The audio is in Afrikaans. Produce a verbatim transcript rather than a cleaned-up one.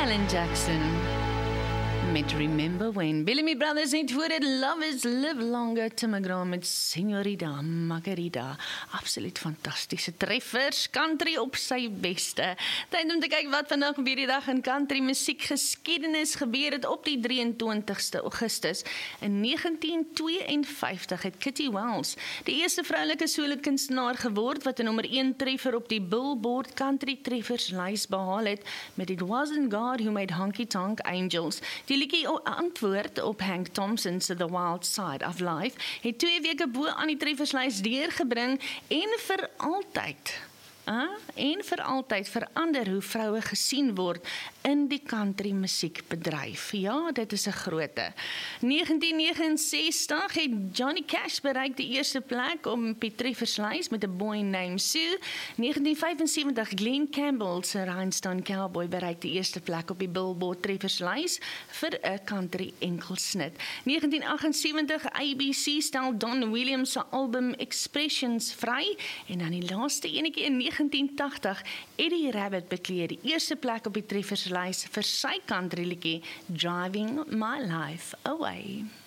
Alan Jackson met Remember When. Bellamy Brothers het voor dit Love is Live Longer, Tim McGraw met Señorita Margarita. Absoluut fantastiese treffers, country op sy beste. Tyd om te kyk wat vandag op hierdie dag in country musiekgeskiedenis gebeur het op die drieëntwintigste Augustus. In negentien tweeënvyftig het Kitty Wells die eerste vroulike solo-kunstenaar geword wat 'n nommer een treffer op die Billboard Country Treffers lys behaal het met It Wasn't God Who Made Honky Tonk Angels. Die liedjie antwoord op Hank Thompson's The Wild Side of Life het twee weke bo aan die trefferslys deurgebring en vir altyd Uh, en vir altyd verander hoe vroue gesien word in die country musiekbedryf. Ja, dit is 'n groote. negentien negenensestig het Johnny Cash bereik die eerste plek op die trefferslys met 'n Boy Named Sue. negentien vyfensewentig Glenn Campbell se Rhinestone Cowboy bereik die eerste plek op die Billboard trefferslys vir 'n country enkelsnit. negentien agtensewentig A B C stel Don Williams se album Expressions vry en dan die laaste enetjie in negentien tachtig, Eddie Rabbitt bekleed die eerste plek op die trefferslys vir sy country liedjie Driving My Life Away.